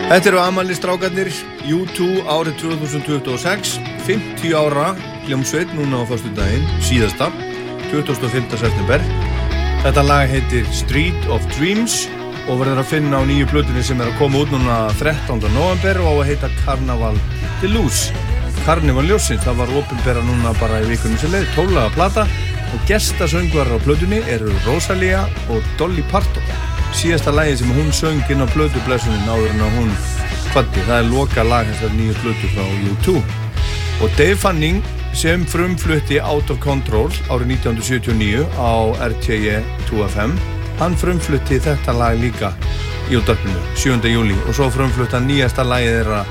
Þetta eru afmælisstrákarnir U2 árið 2026, 50 ára hljómsveit núna á föstudaginn, síðasta, 25. september. Þetta lag heitir Street of Dreams og verður að finna á nýju plötunni sem að koma út núna 13. november og á að heita Carnival Deluxe. Carnival ljósins, það var opinbera núna bara í vikunum sem leið, 12 laga plata og gestasöngvarar á plötunni eru Rosalia og Dolly Parton. Síðasta lagi sem hún söng inn á plötublessunin áður en að hún kvaddi, það er loka lag þessar nýju plötu frá U2. Og Dave Fanning sem frumflutti Out of Control árið 1979 á RTE 2FM, hann frumflutti þetta lag líka í útvarpinu 7. júlí og svo frumflutti hann nýjasta lagið þeirra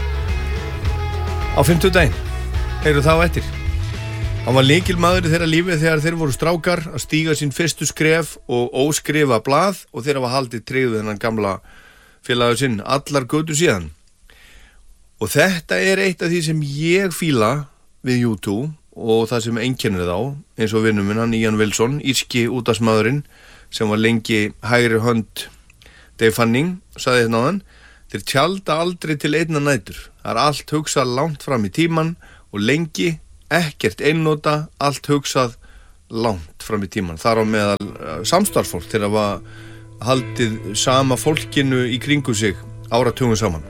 á 50 daginn. Heyru þá eftir. Hann var lykilmaður í þeirra lífi þegar þeir voru strákar að stíga sín fyrstu skref og óskrifa blað og þeir hafa haldið tryggð þennan gamla félagur sinn allar götur síðan. Og þetta er eitt af því sem ég fíla við U2 og það sem einkennir þá, eins og vinnur minn, hann Ian Wilson, írski útvarpsmaðurinn sem var lengi hægri hönd Dave Fanning, sagði hérna áðan, þeir tjalda aldrei til einna nætur. Það er allt hugsað langt fram í tíman og lengi, ekkert einnota, allt hugsað langt fram í tíman. Þar á meðal samstarfsfólk til að hafa haldið sama fólkinu í kringu sig áratugum saman.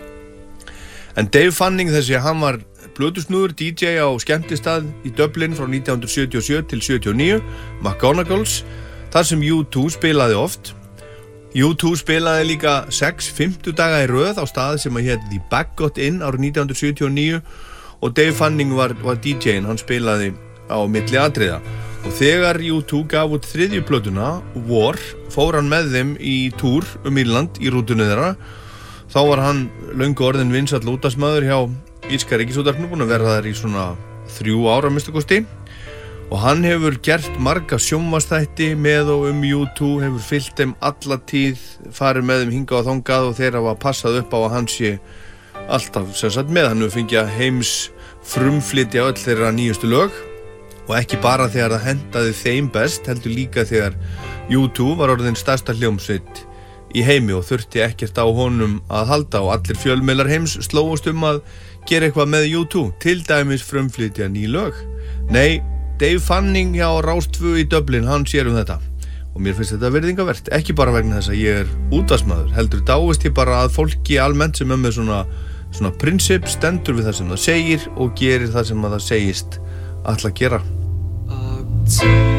En Dave Fanning þessi, hann var plötusnúður DJ á skemmtistað í Dublin frá 1977 til 79, McGonagall's, þar sem U2 spilaði oft. U2 spilaði líka 6 daga í röð á stað sem að hét The Baggot Inn árið 1979 og Dave Fanning var DJ-in, hann spilaði á milli atriða. Og þegar U2 gaf út þriðju plötuna, War, fór hann með þeim í túr Írland í rútunni þeirra. Þá var hann löngu orðinn vinsæll útvarpsmaður hjá írska ríkisútvarpinu, búinn að vera þar í svona 3 ára að minnsta kosti. Og hann hefur gert marga sjónvarpsþætti með og U2, hefur fylgt þeim alla tíð, farið með þeim hingað og þangað og þeir hafa passað upp á að hann sé alltaf sem sagt með. Hann hefur fengið að heims frumflytja öll þeirra nýjustu lög og ekki bara þegar það hentaði þeim best, heldur líka þegar U2 var orðin stærsta hljómsveit í heimi og þurfti ekkert á honum að halda og allir fjölmiðlar heims slóust að gera eitthvað með U2, til dæmis frumflytja ný lög. Nei, Dave Fanning hjá Rás 2 í Dublin, hann sér þetta og mér finnst þetta virðingavert, ekki bara vegna þess að ég er útvarpsmaður, heldur dáist ég bara að fólki almennt sem með svona prinsip, stendur við það sem það segir og gerir það sem það segist ætla að gera.